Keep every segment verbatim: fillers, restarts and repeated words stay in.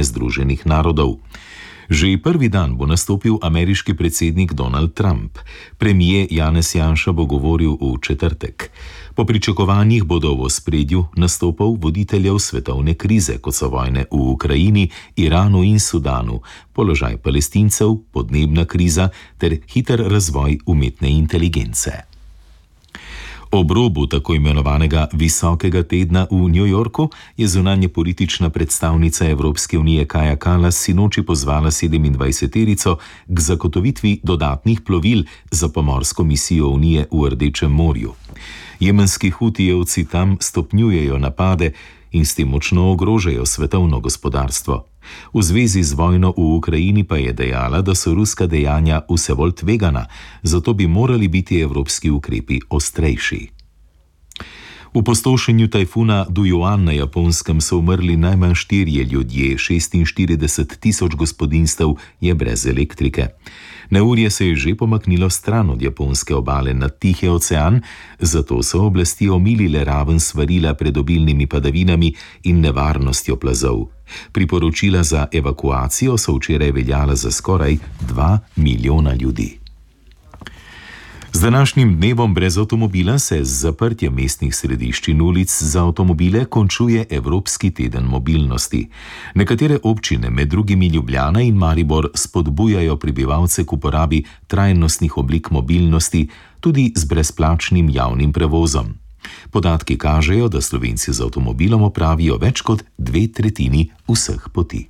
Združenih narodov. Že prvi dan bo nastopil ameriški predsednik Donald Trump. Premijer Janez Janša bo govoril v četrtek. Po pričakovanjih bodo v ospredju nastopov voditeljev svetovne krize, kot so vojne v Ukrajini, Iranu in Sudanu, položaj Palestincev, podnebna kriza ter hiter razvoj umetne inteligence. Ob robu tako imenovanega visokega tedna v New Yorku je zunanjepolitična predstavnica Evropske unije Kaja Kallas sinoči pozvala sedemindvajseterico k zagotovitvi dodatnih plovil za pomorsko misijo Unije v Rdečem morju. Jemenski hutijevci tam stopnjujejo napade in s tem močno ogrožajo svetovno gospodarstvo. V zvezi z vojno v Ukrajini pa je dejala, da so ruska dejanja vse bolj tvegana, zato bi morali biti evropski ukrepi ostrejši. V pustošenju tajfuna Dujuan na Japonskem so umrli najmanj štirje ljudje, šestinštirideset tisoč gospodinjstev je brez elektrike. Neurje se je že pomaknilo stran od japonske obale na Tihi ocean, zato so oblasti omilile raven svarila pred obilnimi padavinami in nevarnostjo plazov. Priporočila za evakuacijo so včeraj veljala za skoraj dva milijona ljudi. Z današnjim dnevom brez avtomobila se z zaprtjem mestnih središč in ulic za avtomobile končuje Evropski teden mobilnosti. Nekatere občine, med drugimi Ljubljana in Maribor, spodbujajo prebivalce k uporabi trajnostnih oblik mobilnosti, tudi z brezplačnim javnim prevozom. Podatki kažejo, da Slovenci z avtomobilom opravijo več kot dve tretjini vseh poti.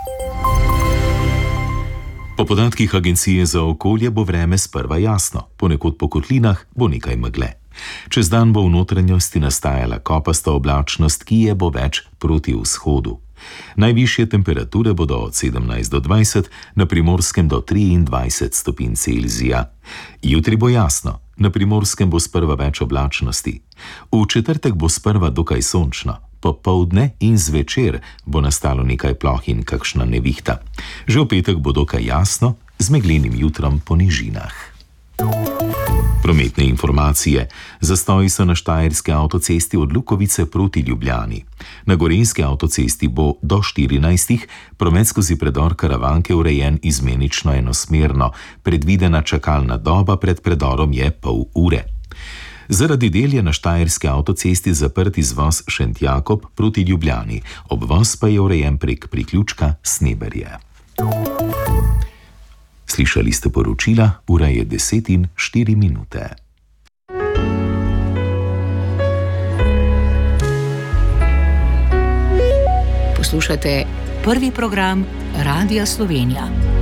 Po podatkih Agencije za okolje bo vreme sprva jasno, ponekod po kotlinah bo nekaj megle. Čez dan bo v notranjosti nastajala kopasta oblačnost, ki je bo več proti vzhodu. Najvišje temperature bodo od sedemnajst do dvajset, na Primorskem do triindvajset stopinj Celzija. Jutri bo jasno, na Primorskem bo sprva več oblačnosti. V četrtek bo sprva dokaj sončno. Popoldne in zvečer bo nastalo nekaj ploh in kakšna nevihta. Že v petek bo dokaj jasno, z meglenim jutrom po nižinah. Prometne informacije. Zastoji so na štajerski avtocesti od Lukovice proti Ljubljani. Na gorenjski avtocesti bo do štirinajstih promet skozi predor Karavanke urejen izmenično enosmerno. Predvidena čakalna doba pred predorom je pol ure. Zaradi del je na štajerski avtocesti zaprt izvoz Šentjakob proti Ljubljani, obvoz pa je urejen prek priključka Sneberje. Slišali ste poročila, ura je deset in štiri minute. Poslušate prvi program Radia Slovenija.